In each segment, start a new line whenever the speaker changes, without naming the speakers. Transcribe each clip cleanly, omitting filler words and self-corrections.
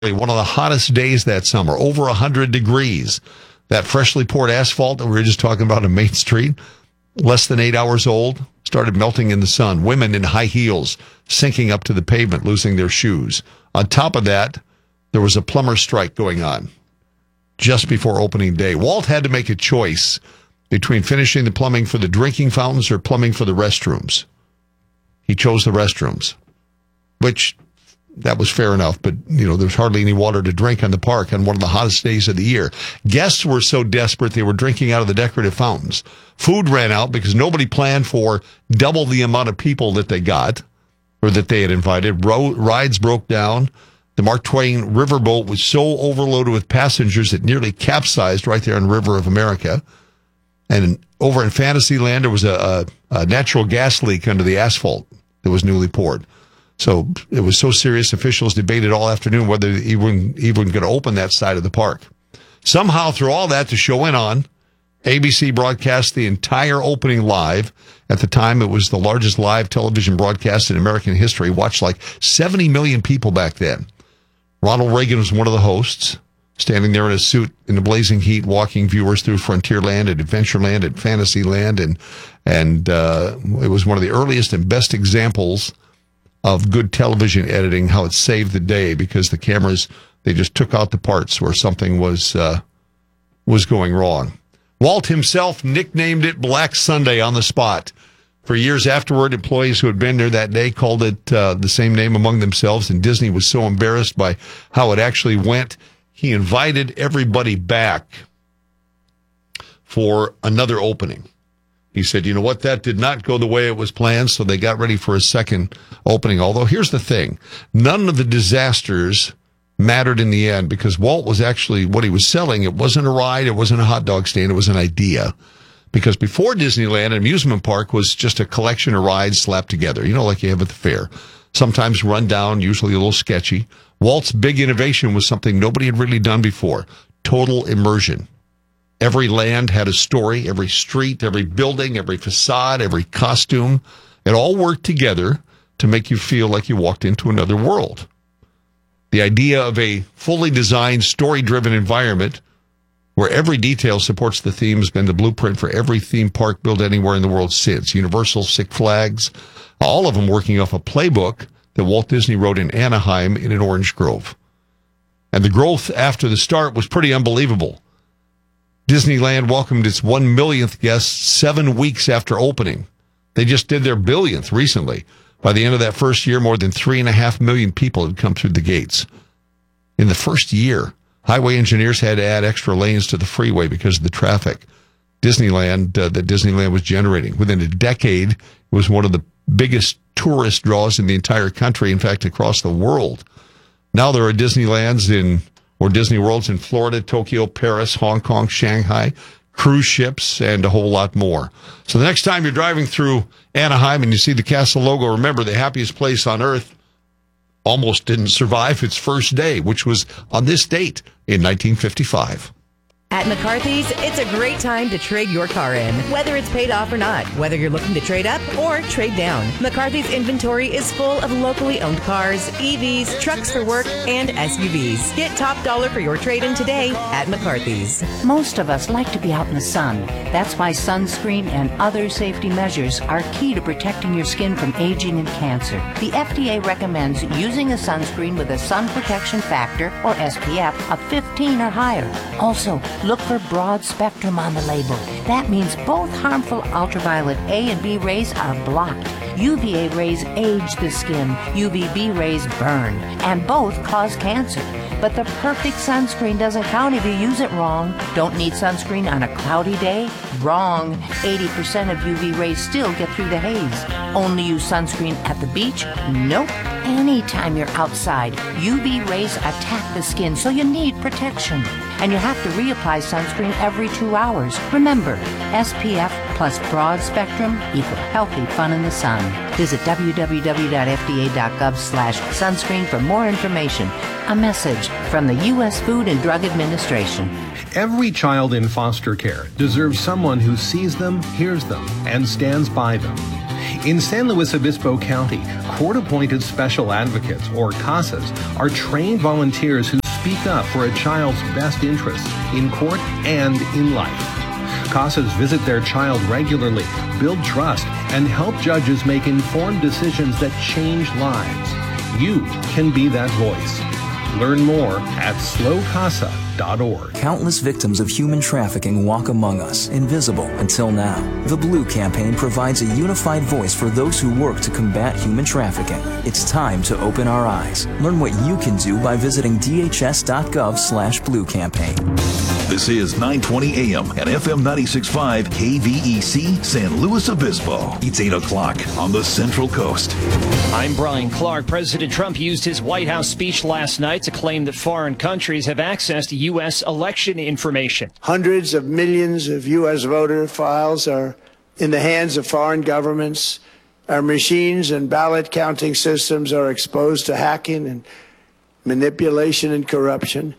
one of the hottest days that summer, over 100 degrees. That freshly poured asphalt that we were just talking about on Main Street, less than 8 hours old, started melting in the sun. Women in high heels sinking up to the pavement, losing their shoes. On top of that, there was a plumber strike going on just before opening day. Walt had to make a choice between finishing the plumbing for the drinking fountains or plumbing for the restrooms. He chose the restrooms, which that was fair enough, but there's hardly any water to drink on the park on one of the hottest days of the year. Guests were so desperate they were drinking out of the decorative fountains. Food ran out because nobody planned for double the amount of people that they got or that they had invited. Rides broke down. The Mark Twain riverboat was so overloaded with passengers it nearly capsized right there on River of America. And over in Fantasyland, there was a natural gas leak under the asphalt that was newly poured. So it was so serious, officials debated all afternoon whether even going to open that side of the park. Somehow, through all that, to show in on, ABC broadcast the entire opening live. At the time, it was the largest live television broadcast in American history. Watched like 70 million people back then. Ronald Reagan was one of the hosts, standing there in a suit in the blazing heat, walking viewers through Frontierland and Adventureland and Fantasyland. And it was one of the earliest and best examples of good television editing, how it saved the day, because the cameras, they just took out the parts where something was going wrong. Walt himself nicknamed it Black Sunday on the spot. For years afterward, employees who had been there that day called it the same name among themselves, and Disney was so embarrassed by how it actually went, he invited everybody back for another opening. He said, you know what, that did not go the way it was planned, so they got ready for a second opening. Although, here's the thing. None of the disasters mattered in the end, because Walt was actually, what he was selling, it wasn't a ride, it wasn't a hot dog stand, it was an idea. Because before Disneyland, an amusement park was just a collection of rides slapped together, like you have at the fair. Sometimes run down, usually a little sketchy. Walt's big innovation was something nobody had really done before. Total immersion. Every land had a story, every street, every building, every facade, every costume. It all worked together to make you feel like you walked into another world. The idea of a fully designed, story-driven environment where every detail supports the theme has been the blueprint for every theme park built anywhere in the world since. Universal, Six Flags, all of them working off a playbook that Walt Disney wrote in Anaheim in an orange grove. And the growth after the start was pretty unbelievable. Disneyland welcomed its 1 millionth guest 7 weeks after opening. They just did their billionth recently. By the end of that first year, more than 3.5 million people had come through the gates. In the first year, highway engineers had to add extra lanes to the freeway because of the traffic that Disneyland was generating. Within a decade, it was one of the biggest tourist draws in the entire country, in fact, across the world. Now there are Disneylands or Disney Worlds in Florida, Tokyo, Paris, Hong Kong, Shanghai, cruise ships, and a whole lot more. So the next time you're driving through Anaheim and you see the castle logo, remember the happiest place on earth almost didn't survive its first day, which was on this date in 1955.
At McCarthy's, it's a great time to trade your car in, whether it's paid off or not, whether you're looking to trade up or trade down. McCarthy's inventory is full of locally owned cars, EVs, trucks for work, and SUVs. Get top dollar for your trade-in today at McCarthy's.
Most of us like to be out in the sun. That's why sunscreen and other safety measures are key to protecting your skin from aging and cancer. The FDA recommends using a sunscreen with a sun protection factor, or SPF, of 15 or higher. Also, look for broad spectrum on the label. That means both harmful ultraviolet A and B rays are blocked. UVA rays age the skin, UVB rays burn, and both cause cancer. But the perfect sunscreen doesn't count if you use it wrong. Don't need sunscreen on a cloudy day? Wrong. 80% of UV rays still get through the haze. Only use sunscreen at the beach? Nope. Anytime you're outside, UV rays attack the skin, so you need protection. And you have to reapply sunscreen every 2 hours. Remember, SPF plus broad spectrum equal healthy fun in the sun. Visit www.fda.gov/sunscreen for more information. A message from the U.S. Food and Drug Administration.
Every child in foster care deserves someone who sees them, hears them, and stands by them. In San Luis Obispo County, court-appointed special advocates, or CASAs, are trained volunteers who speak up for a child's best interests in court and in life. CASAs visit their child regularly, build trust, and help judges make informed decisions that change lives. You can be that voice. Learn more at slowcasa.org.
Countless victims of human trafficking walk among us, invisible until now. The Blue Campaign provides a unified voice for those who work to combat human trafficking. It's time to open our eyes. Learn what you can do by visiting dhs.gov/Blue Campaign.
This is 920 AM and FM 96.5 KVEC San Luis Obispo. It's 8 o'clock on the Central Coast.
I'm Brian Clark. President Trump used his White House speech last night to claim that foreign countries have access to U.S. election information.
Hundreds of millions of U.S. voter files are in the hands of foreign governments. Our machines and ballot counting systems are exposed to hacking and manipulation and corruption.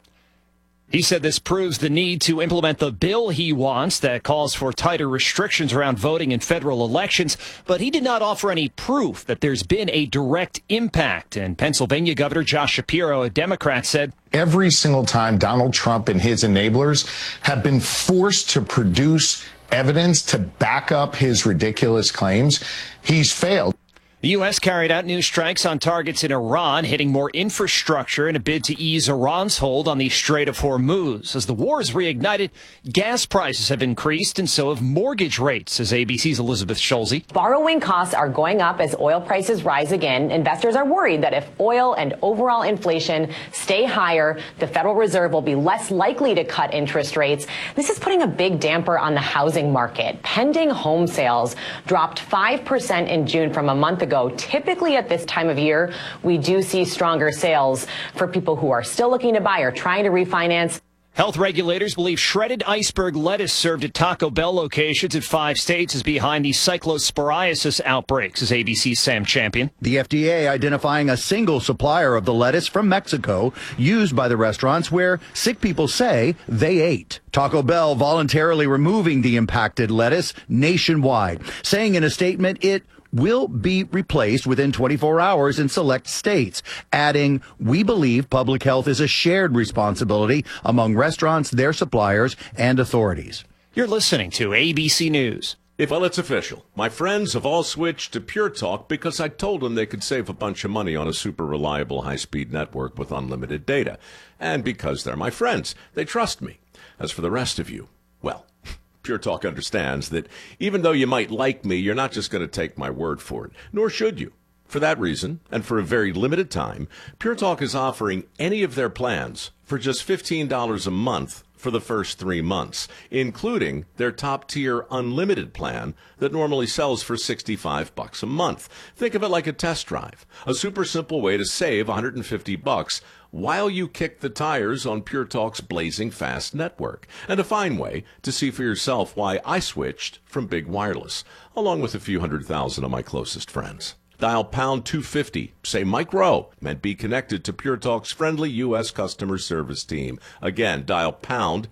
He said this proves the need to implement the bill he wants that calls for tighter restrictions around voting in federal elections, but he did not offer any proof that there's been a direct impact. And Pennsylvania Governor Josh Shapiro, a Democrat, said
every single time Donald Trump and his enablers have been forced to produce evidence to back up his ridiculous claims, he's failed.
The U.S. carried out new strikes on targets in Iran, hitting more infrastructure in a bid to ease Iran's hold on the Strait of Hormuz. As the war is reignited, gas prices have increased, and so have mortgage rates, says ABC's Elizabeth Schulze.
Borrowing costs are going up as oil prices rise again. Investors are worried that if oil and overall inflation stay higher, the Federal Reserve will be less likely to cut interest rates. This is putting a big damper on the housing market. Pending home sales dropped 5% in June from a month ago. Typically at this time of year, we do see stronger sales for people who are still looking to buy or trying to refinance.
Health regulators believe shredded iceberg lettuce served at Taco Bell locations in 5 states is behind the cyclosporiasis outbreaks, says ABC's Sam Champion.
The FDA identifying a single supplier of the lettuce from Mexico used by the restaurants where sick people say they ate. Taco Bell voluntarily removing the impacted lettuce nationwide, saying in a statement it will be replaced within 24 hours in select states, adding, "We believe public health is a shared responsibility among restaurants, their suppliers, and authorities."
You're listening to ABC News.
Well, it's official. My friends have all switched to Pure Talk because I told them they could save a bunch of money on a super reliable high-speed network with unlimited data. And because they're my friends, they trust me. As for the rest of you, well, Pure Talk understands that even though you might like me, you're not just going to take my word for it, nor should you. For that reason, and for a very limited time, Pure Talk is offering any of their plans for just $15 a month for the first 3 months, including their top-tier unlimited plan that normally sells for $65 a month. Think of it like a test drive, a super simple way to save $150 while you kick the tires on Pure Talk's blazing fast network, and a fine way to see for yourself why I switched from big wireless, along with a few 100,000 of my closest friends. Dial pound 250, say Mike Rowe, and be connected to Pure Talk's friendly U.S. customer service team. Again, dial pound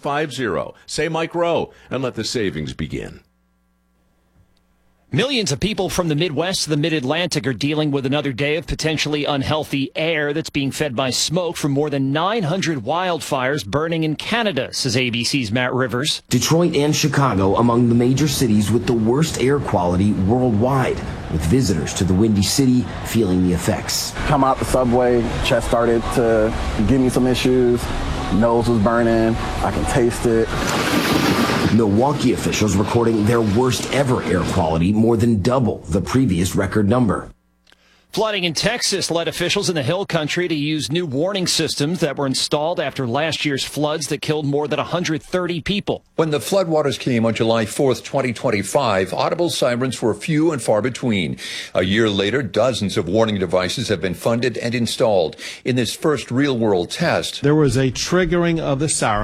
250, say Mike Rowe, and let the savings begin.
Millions of people from the Midwest to the Mid-Atlantic are dealing with another day of potentially unhealthy air that's being fed by smoke from more than 900 wildfires burning in Canada, says ABC's Matt Rivers.
Detroit and Chicago among the major cities with the worst air quality worldwide, with visitors to the Windy City feeling the effects.
Come out the subway, chest started to give me some issues, nose was burning, I can taste it.
Milwaukee officials recording their worst ever air quality, more than double the previous record number.
Flooding in Texas led officials in the Hill Country to use new warning systems that were installed after last year's floods that killed more than 130 people.
When the floodwaters came on July 4th, 2025, audible sirens were few and far between. A year later, dozens of warning devices have been funded and installed. In this first real-world test,
there was a triggering of the siren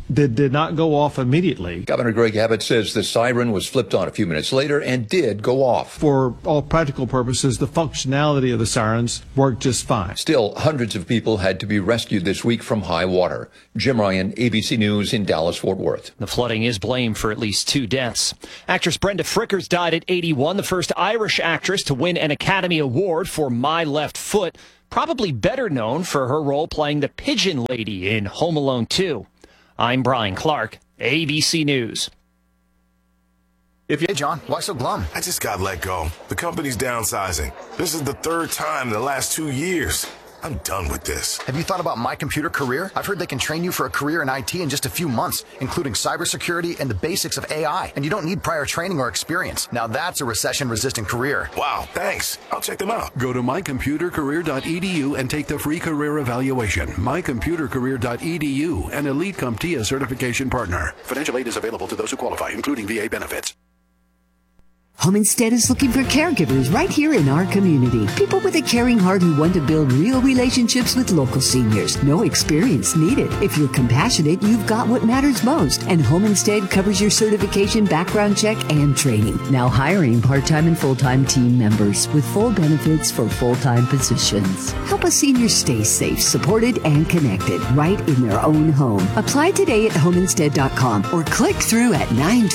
did not go off immediately.
Governor Greg Abbott says the siren was flipped on a few minutes later and did go off.
For all practical purposes, the functionality of the sirens worked just fine.
Still, hundreds of people had to be rescued this week from high water. Jim Ryan, ABC News in Dallas-Fort Worth.
The flooding is blamed for at least 2 deaths. Actress Brenda Frickers died at 81, the first Irish actress to win an Academy Award for My Left Foot, probably better known for her role playing the Pigeon Lady in Home Alone 2. I'm Brian Clark, ABC News.
Hey, John, why so glum? I just got let go. The company's downsizing. This is the 3rd time in the last 2 years. I'm done with this.
Have you thought about My Computer Career? I've heard they can train you for a career in IT in just a few months, including cybersecurity and the basics of AI. And you don't need prior training or experience. Now that's a recession-resistant career.
Wow, thanks. I'll check them out.
Go to mycomputercareer.edu and take the free career evaluation. mycomputercareer.edu, an Elite CompTIA certification partner. Financial aid is available to those who qualify, including VA benefits.
Home Instead is looking for caregivers right here in our community. People with a caring heart who want to build real relationships with local seniors. No experience needed. If you're compassionate, you've got what matters most. And Home Instead covers your certification, background check, and training. Now hiring part-time and full-time team members with full benefits for full-time positions. Help a senior stay safe, supported, and connected right in their own home. Apply today at homeinstead.com or click through at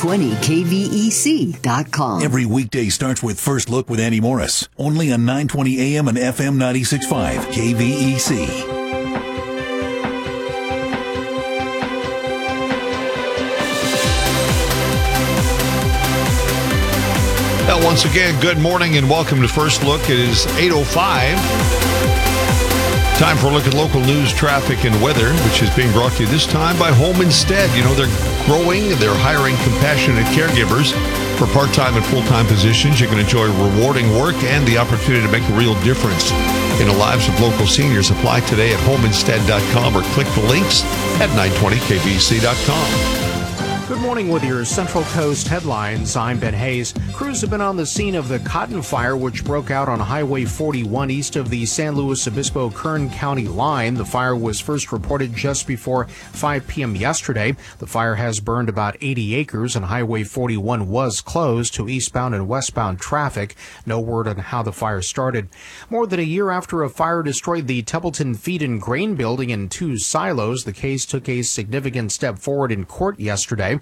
920kvec.com.
Every weekday starts with First Look with Andy Morris, only on 920 AM and FM 96.5 KVEC.
Well, once again, good morning and welcome to First Look. It is 8:05. Time for a look at local news, traffic, and weather, which is being brought to you this time by Home Instead. You know, they're growing, they're hiring compassionate caregivers for part-time and full-time positions. You can enjoy rewarding work and the opportunity to make a real difference in the lives of local seniors. Apply today at homeinstead.com or click the links at 920kvec.com.
Good morning with your Central Coast headlines. I'm Ben Hayes. Crews have been on the scene of the cotton fire which broke out on Highway 41 east of the San Luis Obispo-Kern County line. The fire was first reported just before 5 p.m. yesterday. The fire has burned about 80 acres and Highway 41 was closed to eastbound and westbound traffic. No word on how the fire started. More than a year after a fire destroyed the Templeton Feed and Grain Building and 2 silos, the case took a significant step forward in court yesterday.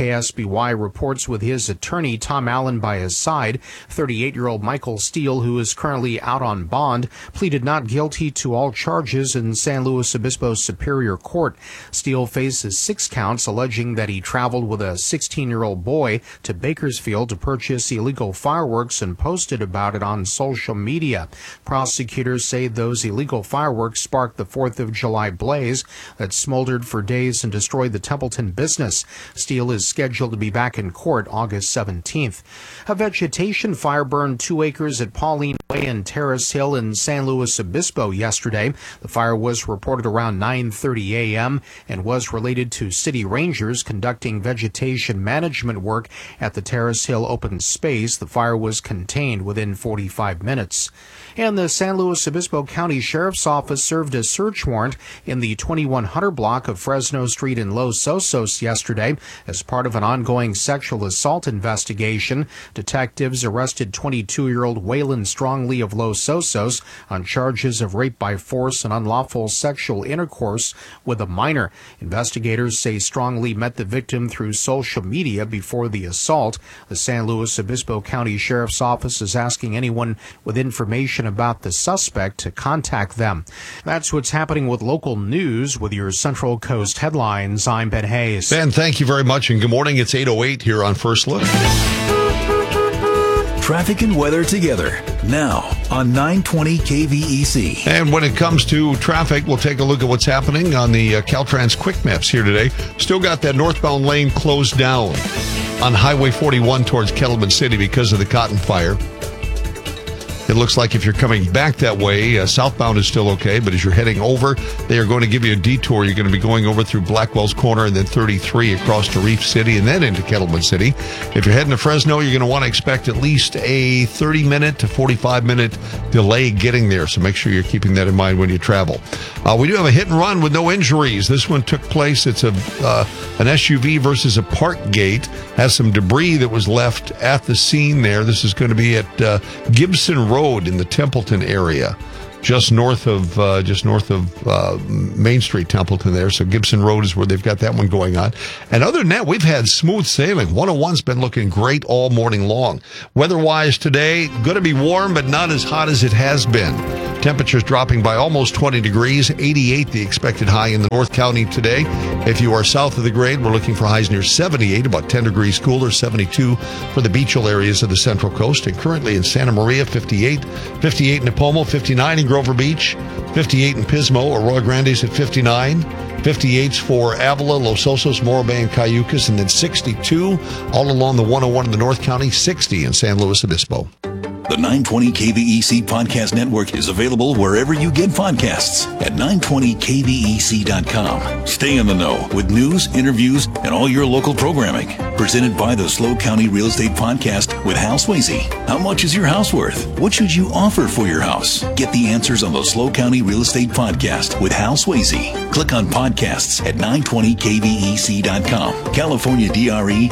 KSBY reports with his attorney, Tom Allen, by his side. 38-year-old Michael Steele, who is currently out on bond, pleaded not guilty to all charges in San Luis Obispo Superior Court. Steele faces 6 counts alleging that he traveled with a 16-year-old boy to Bakersfield to purchase illegal fireworks and posted about it on social media. Prosecutors say those illegal fireworks sparked the 4th of July blaze that smoldered for days and destroyed the Templeton business. Steele is scheduled to be back in court August 17th. A vegetation fire burned 2 acres at Pauline Way and Terrace Hill in San Luis Obispo yesterday. The fire was reported around 9:30 a.m. and was related to city rangers conducting vegetation management work at the Terrace Hill open space. The fire was contained within 45 minutes. And the San Luis Obispo County Sheriff's Office served a search warrant in the 2100 block of Fresno Street in Los Osos yesterday. As part of an ongoing sexual assault investigation, detectives arrested 22-year-old Waylon Strongley of Los Osos on charges of rape by force and unlawful sexual intercourse with a minor. Investigators say Strongley met the victim through social media before the assault. The San Luis Obispo County Sheriff's Office is asking anyone with information about the suspect to contact them. That's what's happening with local news with your Central Coast headlines. I'm Ben Hayes.
Ben, thank you very much, and good morning. It's 8:08 here on First Look.
Traffic and weather together now on 920 KVEC.
And when it comes to traffic, we'll take a look at what's happening on the Caltrans Quick Maps here today. Still got that northbound lane closed down on Highway 41 towards Kettleman City because of the cotton fire. It looks like if you're coming back that way, southbound is still okay, but as you're heading over, they are going to give you a detour. You're going to be going over through Blackwell's Corner and then 33 across to Reef City and then into Kettleman City. If you're heading to Fresno, you're going to want to expect at least a 30-minute to 45-minute delay getting there, so make sure you're keeping that in mind when you travel. We do have a hit and run with no injuries. This one took place. It's an SUV versus a park gate. Has some debris that was left at the scene there. This is going to be at Gibson Road in the Templeton area, just north of Main Street, Templeton there. So Gibson Road is where they've got that one going on. And other than that, we've had smooth sailing. 101's been looking great all morning long. Weather-wise today, going to be warm, but not as hot as it has been. Temperatures dropping by almost 20 degrees, 88 the expected high in the North County today. If you are south of the grade, we're looking for highs near 78, about 10 degrees cooler, 72 for the beachal areas of the Central Coast. And currently in Santa Maria, 58, 58 in Nipomo, 59 in Grover Beach, 58 in Pismo, Arroyo Grande's at 59, 58s for Avila, Los Osos, Morro Bay, and Cayucas, and then 62 all along the 101 in the North County, 60 in San Luis Obispo.
The 920 KVEC Podcast Network is available wherever you get podcasts at 920kvec.com. Stay in the know with news, interviews, and all your local programming. Presented by the SLO County Real Estate Podcast with Hal Swayze. How much is your house worth? What should you offer for your house? Get the answers on the SLO County Real Estate Podcast with Hal Swayze. Click on podcasts at 920kvec.com. California DRE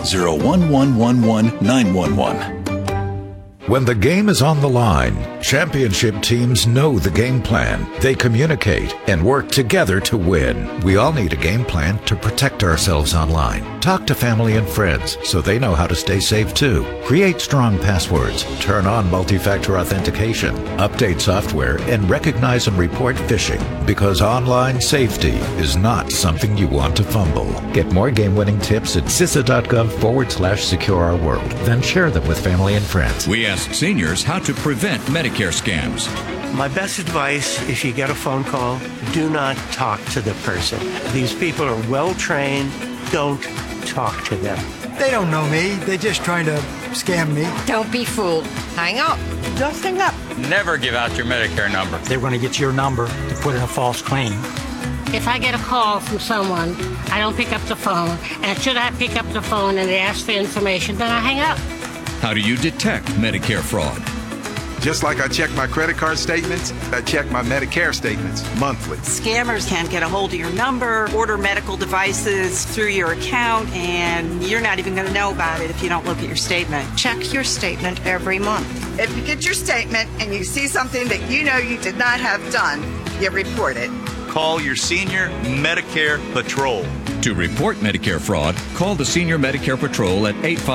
01111-911.
When the game is on the line, championship teams know the game plan. They communicate and work together to win. We all need a game plan to protect ourselves online. Talk to family and friends so they know how to stay safe too. Create strong passwords, turn on multi-factor authentication, update software, and recognize and report phishing, because online safety is not something you want to fumble. Get more game-winning tips at CISA.gov/secure-our-world. Then share them with family and friends.
We ask seniors how to prevent Medicare scams.
My best advice, if you get a phone call, do not talk to the person. These people are well trained. Don't talk to them.
They don't know me. They're just trying to scam me.
Don't be fooled. Hang up. Just hang up.
Never give out your Medicare number.
They're going to get your number to put in a false claim.
If I get a call from someone, I don't pick up the phone. And should I pick up the phone and they ask for information, then I hang up.
How do you detect Medicare fraud?
Just like I check my credit card statements, I check my Medicare statements monthly.
Scammers can get a hold of your number, order medical devices through your account, and you're not even going to know about it if you don't look at your statement.
Check your statement every month.
If you get your statement and you see something that you know you did not have done, you report it.
Call your senior Medicare Patrol.
To report Medicare fraud, call the Senior Medicare Patrol at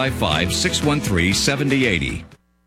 855-613-7080.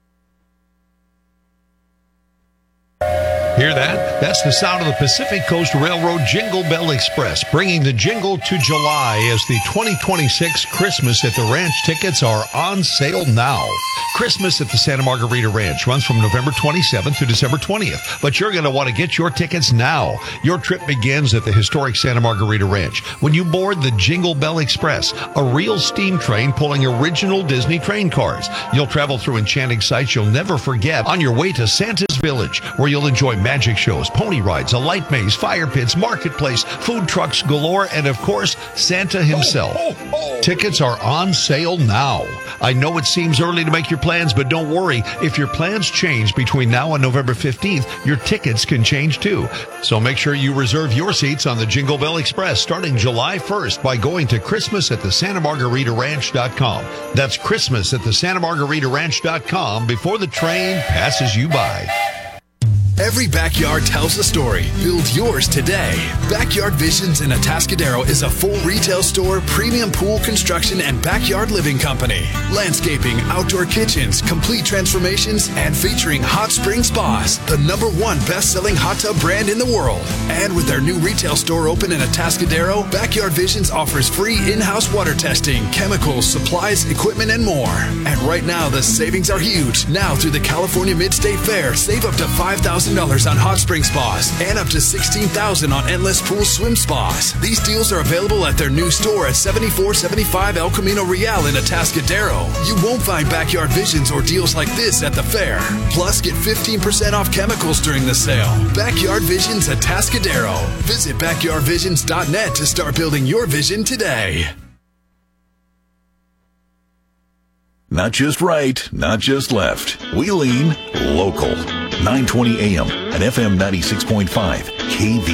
Hear that? That's the sound of the Pacific Coast Railroad Jingle Bell Express, bringing the jingle to July as the 2026 Christmas at the Ranch tickets are on sale now. Christmas at the Santa Margarita Ranch runs from November 27th to December 20th, but you're going to want to get your tickets now. Your trip begins at the historic Santa Margarita Ranch when you board the Jingle Bell Express, a real steam train pulling original Disney train cars. You'll travel through enchanting sights you'll never forget on your way to Santa's Village, where you'll enjoy magic shows, pony rides, a light maze, fire pits, marketplace, food trucks galore, and of course, Santa himself. Tickets are on sale now. I know it seems early to make your plans, but don't worry. If your plans change between now and November 15th, your tickets can change too. So make sure you reserve your seats on the Jingle Bell Express starting July 1st by going to ChristmasAtTheSantaMargaritaRanch.com. That's ChristmasAtTheSantaMargaritaRanch.com before the train passes you by.
Every backyard tells a story. Build yours today. Backyard Visions in Atascadero is a full retail store, premium pool construction, and backyard living company. Landscaping, outdoor kitchens, complete transformations, and featuring hot spring spas, the #1 best-selling hot tub brand in the world. And with their new retail store open in Atascadero, Backyard Visions offers free in-house water testing, chemicals, supplies, equipment, and more. And right now, the savings are huge. Now through the California Mid-State Fair, save up to $5,000 $1,000 on hot spring spas and up to $16,000 on endless pool swim spas. These deals are available at their new store at 7475 El Camino Real in Atascadero. You won't find Backyard Visions or deals like this at the fair. Plus, get 15% off chemicals during the sale. Backyard Visions Atascadero. Visit backyardvisions.net to start building your vision today.
Not just right, not just left. We lean local. 920 AM and FM 96.5 KV.